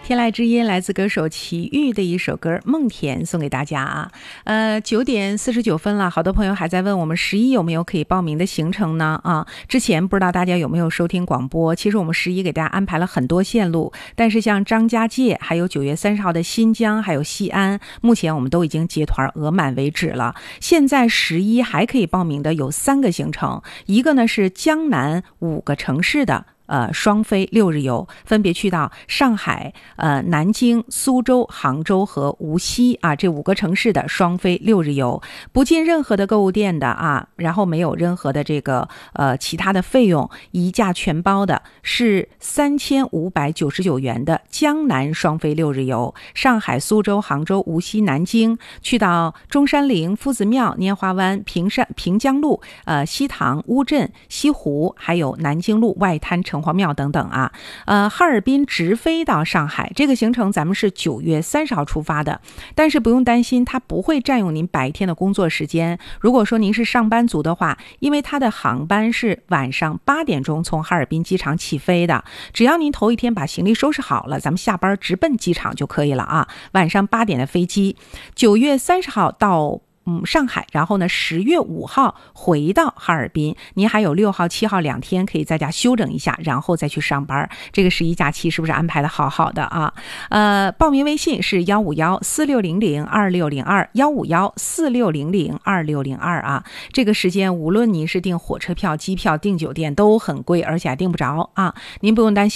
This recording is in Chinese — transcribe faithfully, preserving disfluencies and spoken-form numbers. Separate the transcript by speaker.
Speaker 1: 天籁之音来自歌手齐豫的一首歌《梦田》，送给大家啊。呃，九点四十九分了，好多朋友还在问我们十一有没有可以报名的行程呢？啊，之前不知道大家有没有收听广播，其实我们十一给大家安排了很多线路，但是像张家界，还有九月三十号的新疆，还有西安，目前我们都已经结团额满为止了。现在十一还可以报名的有三个行程，一个呢是江南五个城市的呃，双飞六日游，分别去到上海、呃南京、苏州、杭州和无锡啊，这五个城市的双飞六日游，不进任何的购物店的啊，然后没有任何的这个呃其他的费用，一价全包的是三千五百九十九元的江南双飞六日游，上海、苏州、杭州、无锡、南京，去到中山陵、夫子庙、拈花湾、平山、平江路、呃西塘、乌镇、西湖，还有南京路、外滩、城隍庙等等啊，呃，哈尔滨直飞到上海，这个行程咱们是九月三十号出发的，但是不用担心，它不会占用您白天的工作时间。如果说您是上班族的话，因为它的航班是晚上八点钟从哈尔滨机场起飞的，只要您头一天把行李收拾好了，咱们下班直奔机场就可以了啊。晚上八点的飞机，九月三十号到嗯，上海，然后呢，十月五号回到哈尔滨，您还有六号、七号两天可以在家休整一下，然后再去上班。这个十一假期是不是安排的好好的啊？呃，报名微信是幺五幺四六零零二六零二幺五幺四六零零二六零二啊。这个时间无论您是订火车票、机票、订酒店都很贵，而且还订不着啊，您不用担心。